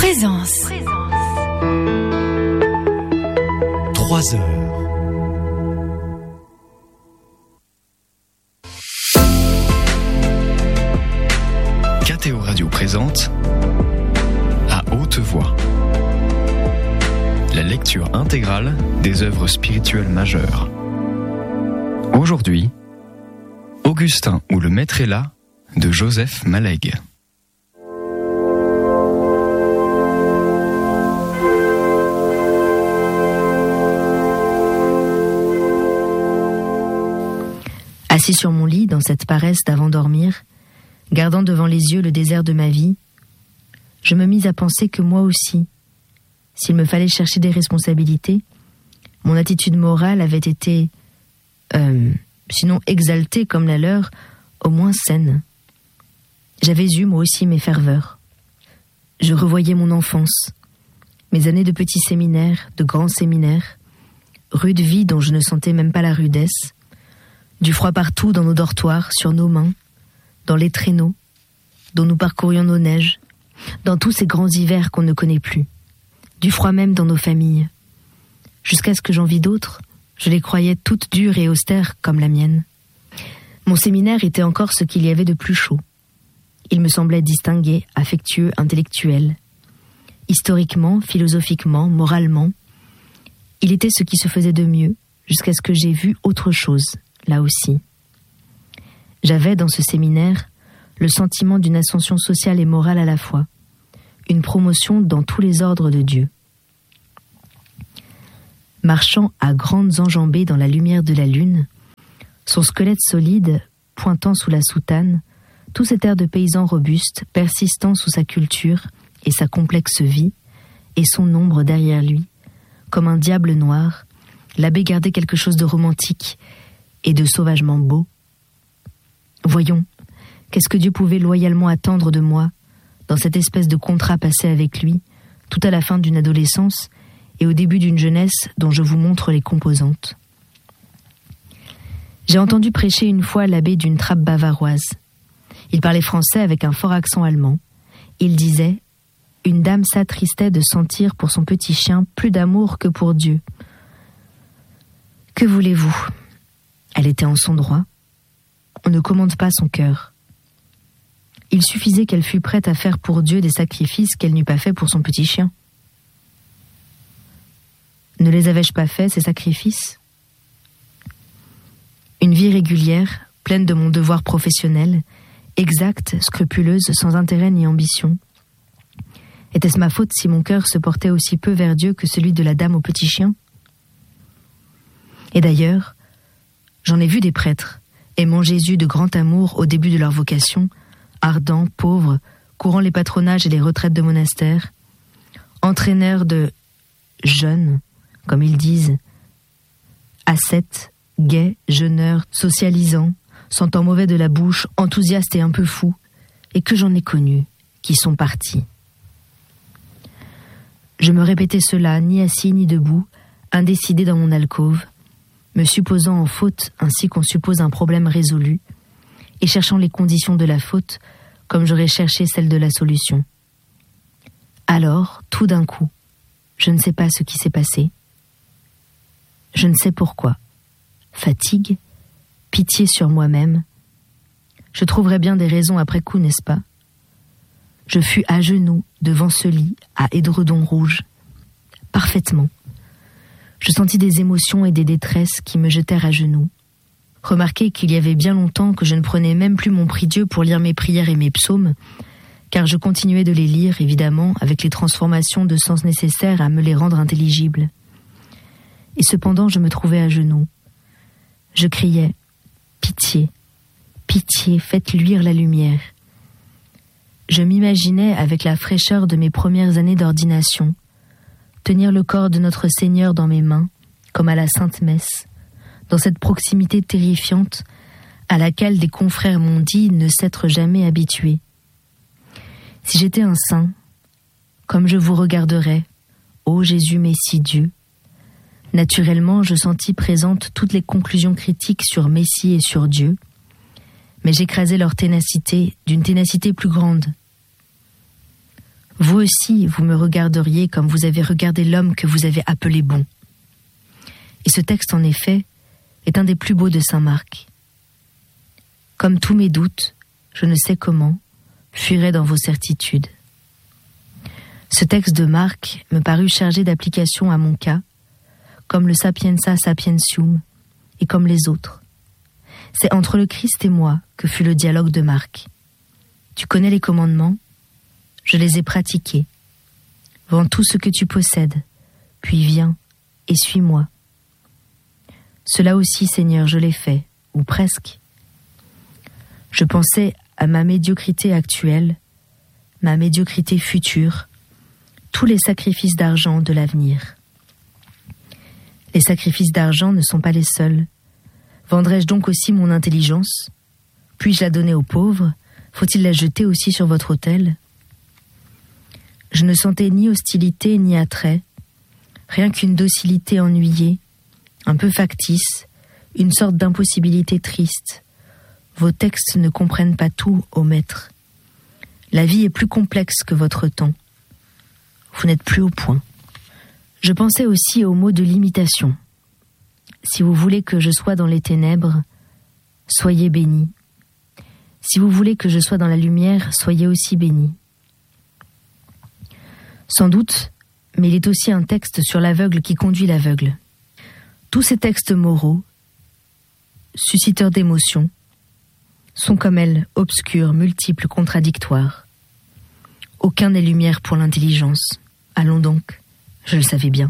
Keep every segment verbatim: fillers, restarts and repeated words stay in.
Présence. Trois heures. K T O Radio présente À haute voix la lecture intégrale des œuvres spirituelles majeures. Aujourd'hui, Augustin ou le Maître est là de Joseph Maleg. Assis sur mon lit, dans cette paresse d'avant dormir, gardant devant les yeux le désert de ma vie, je me mis à penser que moi aussi, s'il me fallait chercher des responsabilités, mon attitude morale avait été, euh, sinon exaltée comme la leur, au moins saine. J'avais eu moi aussi mes ferveurs. Je revoyais mon enfance, mes années de petits séminaires, de grands séminaires, rude vie dont je ne sentais même pas la rudesse, du froid partout dans nos dortoirs, sur nos mains, dans les traîneaux, dont nous parcourions nos neiges, dans tous ces grands hivers qu'on ne connaît plus, du froid même dans nos familles. Jusqu'à ce que j'en vis d'autres, je les croyais toutes dures et austères comme la mienne. Mon séminaire était encore ce qu'il y avait de plus chaud. Il me semblait distingué, affectueux, intellectuel. Historiquement, philosophiquement, moralement, il était ce qui se faisait de mieux, jusqu'à ce que j'ai vu autre chose, là aussi. J'avais, dans ce séminaire, le sentiment d'une ascension sociale et morale à la fois, une promotion dans tous les ordres de Dieu. Marchant à grandes enjambées dans la lumière de la lune, son squelette solide, pointant sous la soutane, tout cet air de paysan robuste, persistant sous sa culture et sa complexe vie, et son ombre derrière lui, comme un diable noir, l'abbé gardait quelque chose de romantique et de sauvagement beau. Voyons, qu'est-ce que Dieu pouvait loyalement attendre de moi, dans cette espèce de contrat passé avec lui, tout à la fin d'une adolescence et au début d'une jeunesse dont je vous montre les composantes. J'ai entendu prêcher une fois l'abbé d'une trappe bavaroise. Il parlait français avec un fort accent allemand. Il disait « Une dame s'attristait de sentir pour son petit chien plus d'amour que pour Dieu. » Que voulez-vous ? Elle était en son droit. On ne commande pas son cœur. Il suffisait qu'elle fût prête à faire pour Dieu des sacrifices qu'elle n'eût pas fait pour son petit chien. Ne les avais-je pas faits, ces sacrifices ? Une vie régulière, pleine de mon devoir professionnel, exacte, scrupuleuse, sans intérêt ni ambition. Était-ce ma faute si mon cœur se portait aussi peu vers Dieu que celui de la dame au petit chien ? Et d'ailleurs, j'en ai vu des prêtres, aimant Jésus de grand amour au début de leur vocation, ardents, pauvres, courant les patronages et les retraites de monastères, entraîneurs de jeunes, comme ils disent, ascètes, gais, jeûneurs, socialisants, sentant mauvais de la bouche, enthousiastes et un peu fous, et que j'en ai connus, qui sont partis. Je me répétais cela, ni assis ni debout, indécidé dans mon alcôve, me supposant en faute ainsi qu'on suppose un problème résolu, et cherchant les conditions de la faute comme j'aurais cherché celles de la solution. Alors, tout d'un coup, je ne sais pas ce qui s'est passé. Je ne sais pourquoi. Fatigue, pitié sur moi-même. Je trouverais bien des raisons après coup, n'est-ce pas ? Je fus à genoux devant ce lit à édredon rouge. Parfaitement. Je sentis des émotions et des détresses qui me jetèrent à genoux. Remarquez qu'il y avait bien longtemps que je ne prenais même plus mon prie-Dieu pour lire mes prières et mes psaumes, car je continuais de les lire, évidemment, avec les transformations de sens nécessaires à me les rendre intelligibles. Et cependant, je me trouvais à genoux. Je criais « Pitié, pitié, faites luire la lumière ». Je m'imaginais, avec la fraîcheur de mes premières années d'ordination, tenir le corps de notre Seigneur dans mes mains, comme à la Sainte Messe, dans cette proximité terrifiante à laquelle des confrères m'ont dit ne s'être jamais habitués. Si j'étais un saint, comme je vous regarderais, ô Jésus Messie Dieu, naturellement je sentis présentes toutes les conclusions critiques sur Messie et sur Dieu, mais j'écrasais leur ténacité d'une ténacité plus grande. vous aussi, vous me regarderiez comme vous avez regardé l'homme que vous avez appelé bon. Et ce texte, en effet, est un des plus beaux de saint Marc. Comme tous mes doutes, je ne sais comment, fuiraient dans vos certitudes. Ce texte de Marc me parut chargé d'application à mon cas, comme le Sapienza Sapientium et comme les autres. C'est entre le Christ et moi que fut le dialogue de Marc. Tu connais les commandements, je les ai pratiqués. Vends tout ce que tu possèdes, puis viens et suis-moi. Cela aussi, Seigneur, je l'ai fait, ou presque. Je pensais à ma médiocrité actuelle, ma médiocrité future, tous les sacrifices d'argent de l'avenir. Les sacrifices d'argent ne sont pas les seuls. Vendrai-je donc aussi mon intelligence? Puis-je la donner aux pauvres? Faut-il la jeter aussi sur votre autel? Je ne sentais ni hostilité ni attrait, rien qu'une docilité ennuyée, un peu factice, une sorte d'impossibilité triste. Vos textes ne comprennent pas tout, ô maître. La vie est plus complexe que votre temps. Vous n'êtes plus au point. Je pensais aussi au mot de l'imitation. Si vous voulez que je sois dans les ténèbres, soyez bénis. Si vous voulez que je sois dans la lumière, soyez aussi bénis. Sans doute, mais il est aussi un texte sur l'aveugle qui conduit l'aveugle. Tous ces textes moraux, susciteurs d'émotions, sont comme elles, obscurs, multiples, contradictoires. Aucun n'est lumière pour l'intelligence. Allons donc, je le savais bien.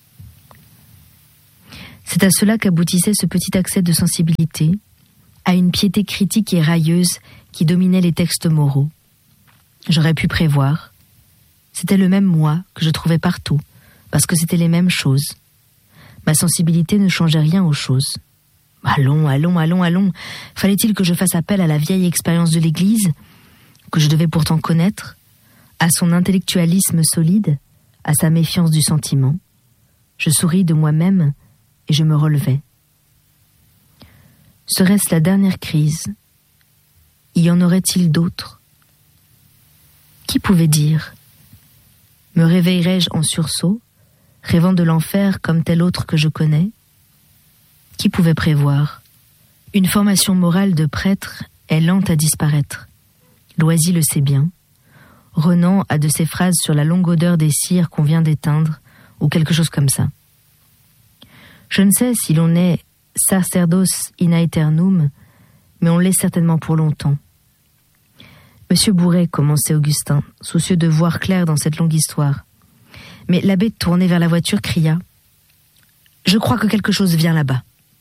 C'est à cela qu'aboutissait ce petit accès de sensibilité, à une piété critique et railleuse qui dominait les textes moraux. J'aurais pu prévoir. C'était le même moi que je trouvais partout, parce que c'était les mêmes choses. Ma sensibilité ne changeait rien aux choses. Allons, allons, allons, allons. Fallait-il que je fasse appel à la vieille expérience de l'Église, que je devais pourtant connaître, à son intellectualisme solide, à sa méfiance du sentiment? Je souris de moi-même et je me relevai. Serait-ce la dernière crise? Y en aurait-il d'autres? Qui pouvait dire? Me réveillerais-je en sursaut, rêvant de l'enfer comme tel autre que je connais? Qui pouvait prévoir? Une formation morale de prêtre est lente à disparaître. Loisy le sait bien. Renan a de ces phrases sur la longue odeur des cires qu'on vient d'éteindre, ou quelque chose comme ça. Je ne sais si l'on est sacerdos in aeternum, mais on l'est certainement pour longtemps. Monsieur Bourret, commençait Augustin, soucieux de voir clair dans cette longue histoire. Mais l'abbé, tourné vers la voiture, cria « Je crois que quelque chose vient là-bas ».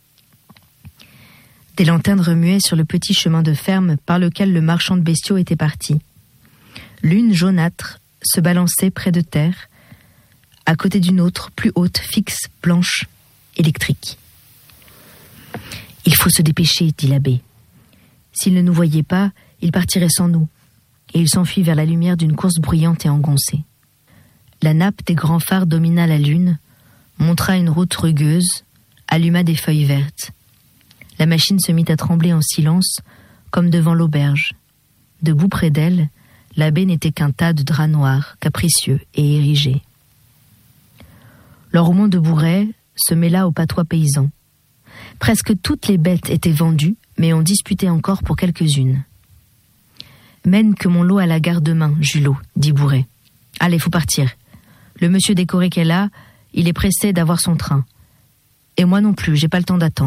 Des lanternes remuaient sur le petit chemin de ferme par lequel le marchand de bestiaux était parti. L'une jaunâtre se balançait près de terre, à côté d'une autre, plus haute, fixe, blanche, électrique. « Il faut se dépêcher, dit l'abbé. S'il ne nous voyait pas, il partirait sans nous. » Et il s'enfuit vers la lumière d'une course bruyante et engoncée. La nappe des grands phares domina la lune, montra une route rugueuse, alluma des feuilles vertes. La machine se mit à trembler en silence, comme devant l'auberge. Debout près d'elle, l'abbé n'était qu'un tas de draps noirs, capricieux et érigés. Le roulement de Bourret se mêla au patois paysan. Presque toutes les bêtes étaient vendues, mais on disputait encore pour quelques-unes. « Mène que mon lot à la gare demain, Julot, dit Bourret. Allez, faut partir. Le monsieur décoré qu'elle a, il est pressé d'avoir son train. Et moi non plus, j'ai pas le temps d'attendre. »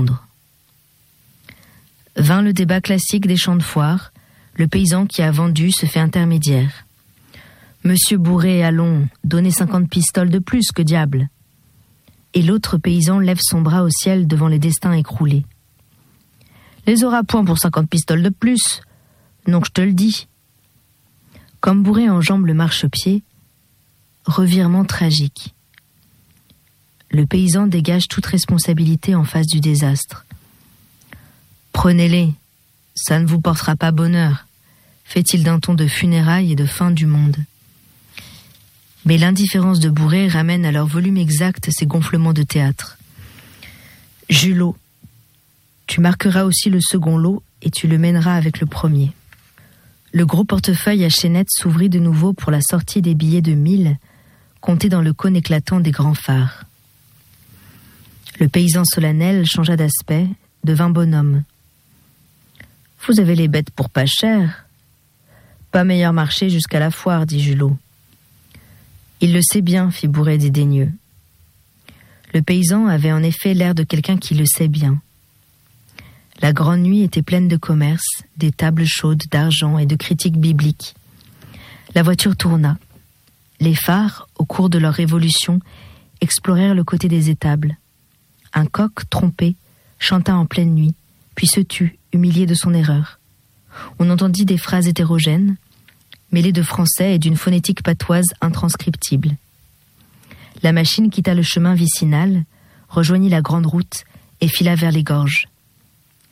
Vint le débat classique des champs de foire. Le paysan qui a vendu se fait intermédiaire. « Monsieur Bourret, allons, donnez cinquante pistoles de plus, que diable !» Et l'autre paysan lève son bras au ciel devant les destins écroulés. « Les auras point pour cinquante pistoles de plus. Non, je te le dis. » Comme Bourret enjambe le marchepied, revirement tragique. Le paysan dégage toute responsabilité en face du désastre. « Prenez-les, ça ne vous portera pas bonheur », fait-il d'un ton de funérailles et de fin du monde. Mais l'indifférence de Bourret ramène à leur volume exact ces gonflements de théâtre. « Julot, tu marqueras aussi le second lot et tu le mèneras avec le premier. » Le gros portefeuille à chaînettes s'ouvrit de nouveau pour la sortie des billets de mille, comptés dans le cône éclatant des grands phares. Le paysan solennel changea d'aspect, devint bonhomme. « Vous avez les bêtes pour pas cher. Pas meilleur marché jusqu'à la foire, dit Julot. Il le sait bien, fit Bourret dédaigneux. Le paysan avait en effet l'air de quelqu'un qui le sait bien. La grande nuit était pleine de commerce, des tables chaudes d'argent et de critiques bibliques. La voiture tourna. Les phares, au cours de leur révolution, explorèrent le côté des étables. Un coq, trompé, chanta en pleine nuit, puis se tut, humilié de son erreur. On entendit des phrases hétérogènes, mêlées de français et d'une phonétique patoise intranscriptible. La machine quitta le chemin vicinal, rejoignit la grande route et fila vers les gorges.